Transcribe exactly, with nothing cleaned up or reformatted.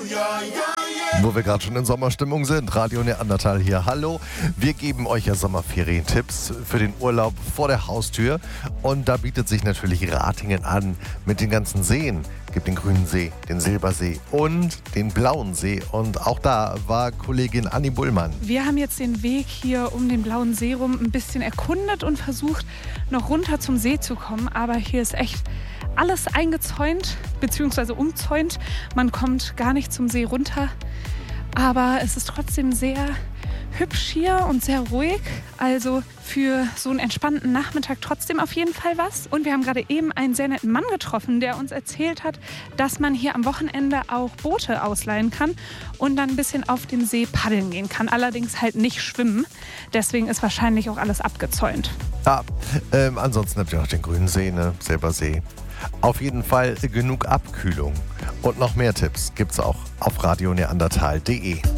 Wo wir gerade schon in Sommerstimmung sind, Radio Neandertal hier. Hallo, wir geben euch ja Sommerferientipps für den Urlaub vor der Haustür. Und da bietet sich natürlich Ratingen an mit den ganzen Seen. Es gibt den Grünen See, den Silbersee und den Blauen See. Und auch da war Kollegin Anni Bullmann. Wir haben jetzt den Weg hier um den Blauen See rum ein bisschen erkundet und versucht, noch runter zum See zu kommen. Aber hier ist echt alles eingezäunt bzw. umzäunt. Man kommt gar nicht zum See runter. Aber es ist trotzdem sehr hübsch hier und sehr ruhig. Also für so einen entspannten Nachmittag trotzdem auf jeden Fall was. Und wir haben gerade eben einen sehr netten Mann getroffen, der uns erzählt hat, dass man hier am Wochenende auch Boote ausleihen kann und dann ein bisschen auf dem See paddeln gehen kann. Allerdings halt nicht schwimmen. Deswegen ist wahrscheinlich auch alles abgezäunt. Ja, ähm, ansonsten habt ihr noch den Grünen See, ne? Silbersee. Auf jeden Fall genug Abkühlung. Und noch mehr Tipps gibt's auch auf radio neandertal punkt de.